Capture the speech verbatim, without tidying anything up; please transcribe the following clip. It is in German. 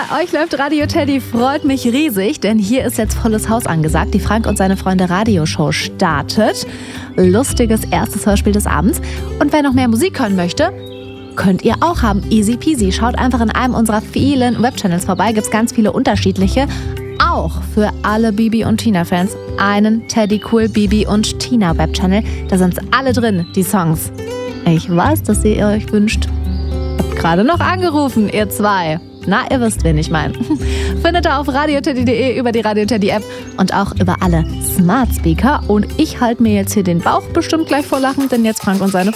Bei euch läuft Radio Teddy, freut mich riesig, denn hier ist jetzt volles Haus angesagt. Die Frank und seine Freunde Radioshow startet. Lustiges erstes Hörspiel des Abends. Und wer noch mehr Musik hören möchte, könnt ihr auch haben. Easy peasy. Schaut einfach in einem unserer vielen Webchannels vorbei. Gibt's ganz viele unterschiedliche. Auch für alle Bibi und Tina-Fans einen Teddy Cool Bibi und Tina Webchannel. Da sind alle drin, die Songs. Ich weiß, dass ihr euch wünscht. Habt gerade noch angerufen, ihr zwei. Na, ihr wisst, wen ich meine. Findet ihr auf radioteddy punkt de, über die Radio Teddy App und auch über alle Smart Speaker. Und ich halte mir jetzt hier den Bauch bestimmt gleich vor Lachen, denn jetzt Frank und seine